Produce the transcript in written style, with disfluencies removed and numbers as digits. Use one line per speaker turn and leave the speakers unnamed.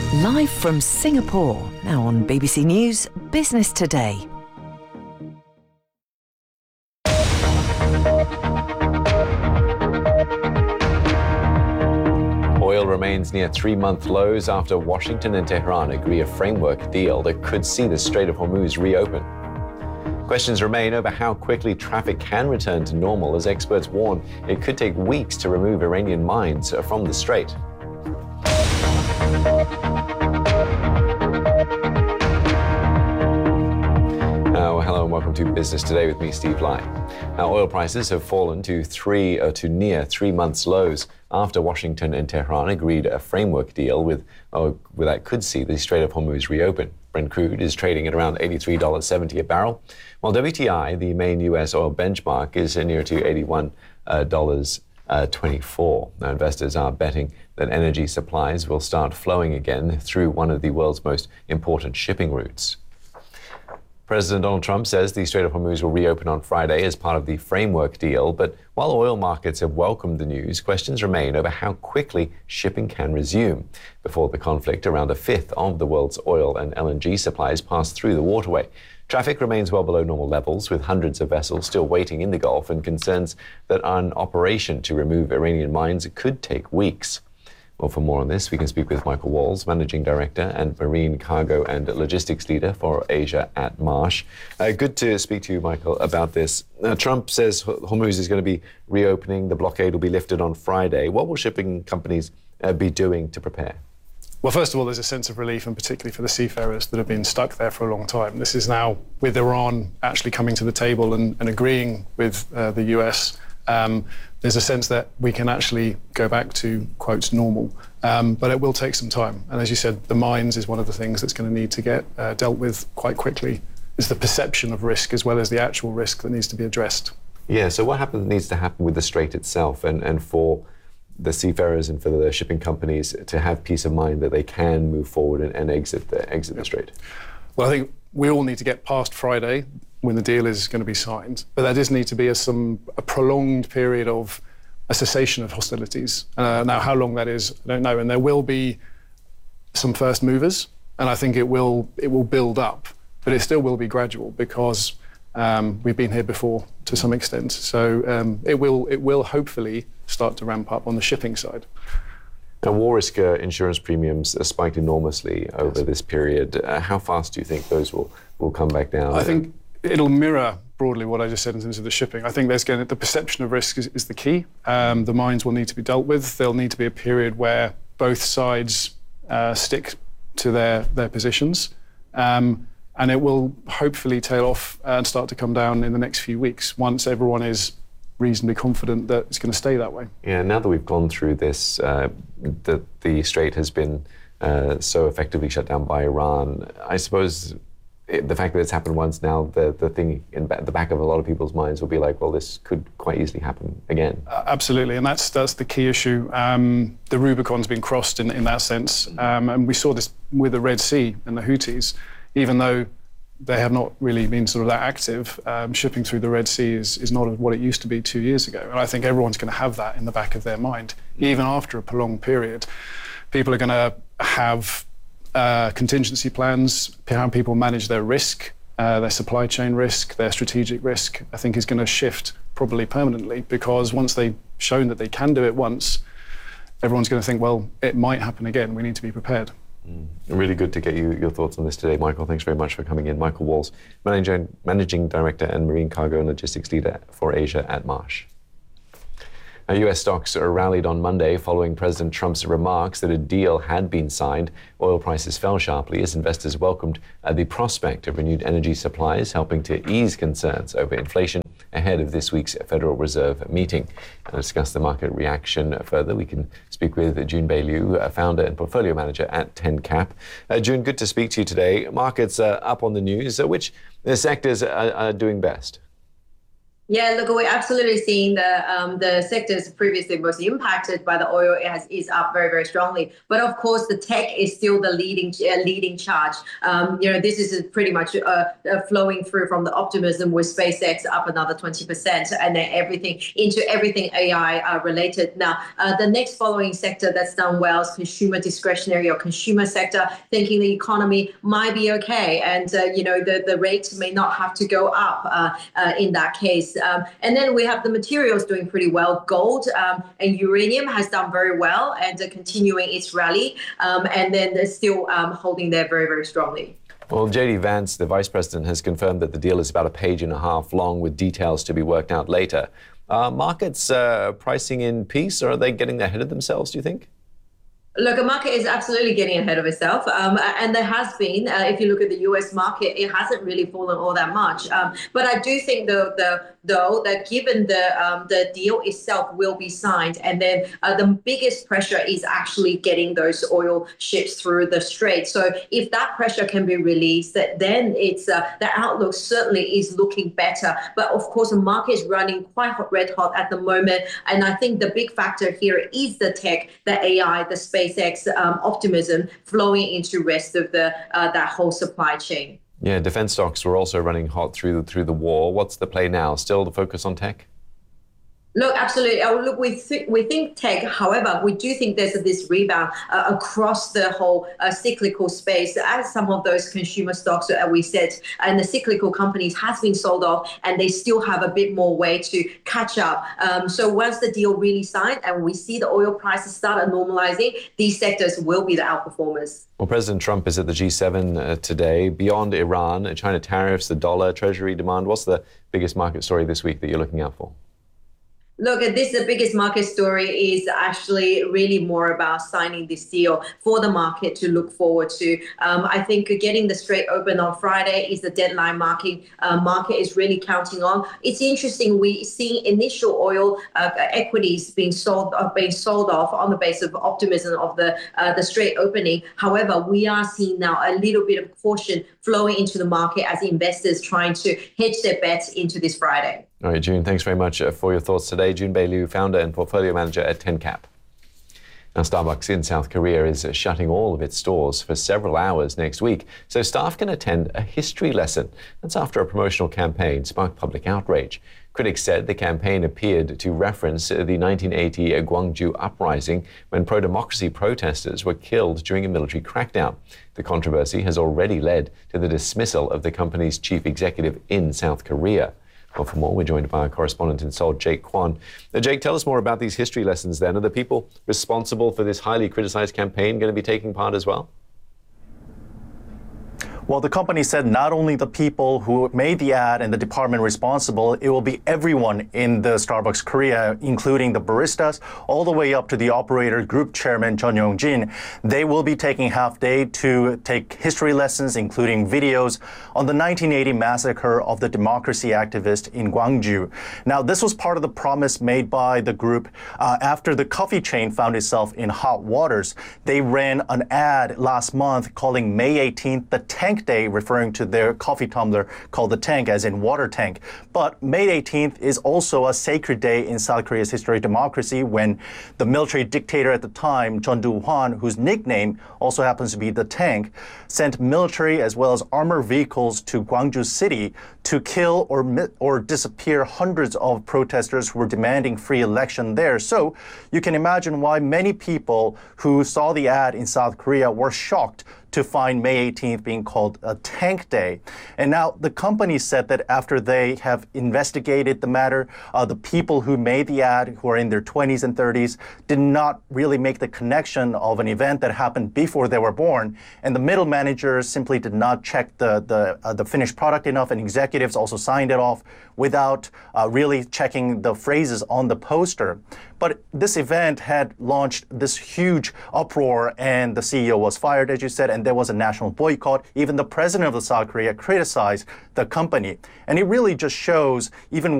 Live from Singapore, now on BBC News Business Today.
Oil remains near three-month lows after Washington and Tehran agree a framework deal that could see the Strait of Hormuz reopen. Questions remain over how quickly traffic can return to normal as experts warn it could take weeks to remove Iranian mines from the strait. Hello and welcome to Business Today with me, Steve Lai. Now, oil prices have fallen to near 3 months lows after Washington and Tehran agreed a framework deal that could see the Strait of Hormuz reopen. Brent crude is trading at around $83.70 a barrel, while WTI, the main U.S. oil benchmark, is near to $81.24. Now, investors are betting that energy supplies will start flowing again through one of the world's most important shipping routes. President Donald Trump says the Strait of Hormuz will reopen on Friday as part of the framework deal, but while oil markets have welcomed the news, questions remain over how quickly shipping can resume. Before the conflict, around a fifth of the world's oil and LNG supplies pass through the waterway. Traffic remains well below normal levels, with hundreds of vessels still waiting in the Gulf and concerns that an operation to remove Iranian mines could take weeks. Well, for more on this, we can speak with Michael Walls, Managing Director and Marine Cargo and Logistics Leader for Asia at Marsh. Good to speak to you, Michael, about this. Trump says Hormuz is going to be reopening. The blockade will be lifted on Friday. What will shipping companies be doing to prepare?
Well, first of all, there's a sense of relief, and particularly for the seafarers that have been stuck there for a long time. This is now with Iran actually coming to the table and agreeing with the US. There's a sense that we can actually go back to, quote, normal. But it will take some time. And as you said, the mines is one of the things that's going to need to get dealt with quite quickly. It's the perception of risk as well as the actual risk that needs to be addressed.
Yeah, so what needs to happen with the strait itself and for the seafarers and for the shipping companies to have peace of mind that they can move forward and exit the strait?
Well, I think we all need to get past Friday when the deal is going to be signed. But there does need to be a prolonged period of a cessation of hostilities. Now, how long that is, I don't know. And there will be some first movers, and I think it will build up. But it still will be gradual because we've been here before to some extent. So it will hopefully start to ramp up on the shipping side.
Now, war risk insurance premiums spiked enormously over this period. How fast do you think those will come back down?
I think it'll mirror broadly what I just said in terms of the shipping. I think the perception of risk is the key. The mines will need to be dealt with. There'll need to be a period where both sides stick to their positions. And it will hopefully tail off and start to come down in the next few weeks once everyone is reasonably confident that it's going to stay that way. Yeah,
now that we've gone through this, that the strait has been so effectively shut down by Iran, I suppose the fact that it's happened once now, the thing in the back of a lot of people's minds will be like, well, this could quite easily happen again.
Absolutely, and that's the key issue. The Rubicon's been crossed in that sense, and we saw this with the Red Sea and the Houthis. Even though they have not really been sort of that active, shipping through the Red Sea is not what it used to be 2 years ago. And I think everyone's going to have that in the back of their mind. Even after a prolonged period, people are going to have contingency plans, how people manage their risk, their supply chain risk, their strategic risk, I think is going to shift probably permanently, because once they've shown that they can do it once, everyone's going to think, well, it might happen again. We need to be prepared.
Really good to get your thoughts on this today, Michael. Thanks very much for coming in. Michael Walls, Managing Director and Marine Cargo and Logistics Leader for Asia at Marsh. Now, US stocks rallied on Monday following President Trump's remarks that a deal had been signed. Oil prices fell sharply as investors welcomed the prospect of renewed energy supplies, helping to ease concerns over inflation ahead of this week's Federal Reserve meeting. And to discuss the market reaction further, we can speak with June Bay-Liu, founder and portfolio manager at TenCap. June, good to speak to you today. Markets up on the news. Which sectors are doing best?
Yeah, look, we're absolutely seeing the sectors previously most impacted by the oil is up very, very strongly. But of course, the tech is still the leading charge. This is pretty much flowing through from the optimism with SpaceX up another 20%, and then everything AI related. Now, the next following sector that's done well is consumer discretionary or consumer sector, thinking the economy might be okay, and the rates may not have to go up in that case. And then we have the materials doing pretty well. Gold and uranium has done very well and continuing its rally. And then they're still holding there very, very strongly.
Well, J.D. Vance, the vice president, has confirmed that the deal is about a page and a half long with details to be worked out later. Markets pricing in peace, or are they getting ahead of themselves, do you think?
Look, the market is absolutely getting ahead of itself. And there has been, if you look at the US market, it hasn't really fallen all that much. But I do think, though, that given the deal itself will be signed, and then the biggest pressure is actually getting those oil ships through the strait. So if that pressure can be released, then it's the outlook certainly is looking better. But of course, the market is running quite red hot at the moment. And I think the big factor here is the tech, the AI, the SpaceX optimism flowing into rest of that whole supply chain.
Yeah, defense stocks were also running hot through the war. What's the play now? Still the focus on tech?
Look, absolutely. Look, we think tech. However, we do think there's this rebound across the whole cyclical space, as some of those consumer stocks that we said, and the cyclical companies has been sold off, and they still have a bit more way to catch up. So once the deal really signed and we see the oil prices start normalizing, these sectors will be the outperformers.
Well, President Trump is at the G7 today. Beyond Iran, China tariffs, the dollar, Treasury demand, what's the biggest market story this week that you're looking out for?
Look, the biggest market story is actually really more about signing this deal for the market to look forward to. I think getting the Strait open on Friday is the deadline market is really counting on. It's interesting, we see initial oil equities being sold off on the basis of optimism of the Strait opening. However, we are seeing now a little bit of caution flowing into the market as investors trying to hedge their bets into this Friday.
All right, June, thanks very much for your thoughts today. Junbei Liu, founder and portfolio manager at TenCap. Now, Starbucks in South Korea is shutting all of its stores for several hours next week, so staff can attend a history lesson. That's after a promotional campaign sparked public outrage. Critics said the campaign appeared to reference the 1980 Gwangju uprising, when pro-democracy protesters were killed during a military crackdown. The controversy has already led to the dismissal of the company's chief executive in South Korea. Well, for more, we're joined by our correspondent in Seoul, Jake Kwon. Jake, tell us more about these history lessons then. Are the people responsible for this highly criticized campaign going to be taking part as well?
Well, the company said not only the people who made the ad and the department responsible, it will be everyone in the Starbucks Korea, including the baristas, all the way up to the operator group chairman, Jeon Yong-jin. They will be taking half day to take history lessons, including videos on the 1980 massacre of the democracy activist in Gwangju. Now, this was part of the promise made by the group after the coffee chain found itself in hot waters. They ran an ad last month calling May 18th the Tank Day, referring to their coffee tumbler called the Tank, as in water tank. But May 18th is also a sacred day in South Korea's history of democracy, when the military dictator at the time, Chun Doo-hwan, whose nickname also happens to be the Tank, sent military as well as armored vehicles to Gwangju City to kill or disappear hundreds of protesters who were demanding free election there. So you can imagine why many people who saw the ad in South Korea were shocked to find May 18th being called a Tank Day. And now the company said that after they have investigated the matter, the people who made the ad, who are in their 20s and 30s, did not really make the connection of an event that happened before they were born. And the middle managers simply did not check the finished product enough, and executives also signed it off without really checking the phrases on the poster. But this event had launched this huge uproar, and the CEO was fired, as you said, and there was a national boycott. Even the president of South Korea criticized the company. And it really just shows, even